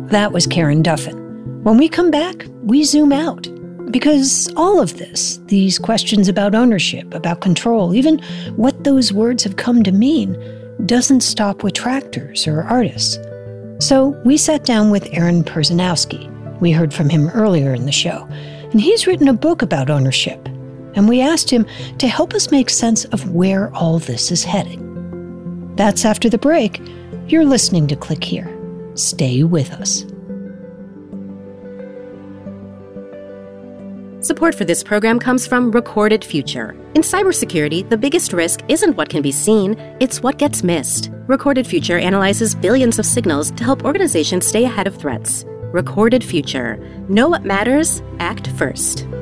That was Karen Duffin. When we come back, we zoom out. Because all of this, these questions about ownership, about control, even what those words have come to mean, doesn't stop with tractors or artists. So we sat down with Aaron Perzanowski. We heard from him earlier in the show. And he's written a book about ownership. And we asked him to help us make sense of where all this is heading. That's after the break. You're listening to Click Here. Stay with us. Support for this program comes from Recorded Future. In cybersecurity, the biggest risk isn't what can be seen, it's what gets missed. Recorded Future analyzes billions of signals to help organizations stay ahead of threats. Recorded Future. Know what matters, act first.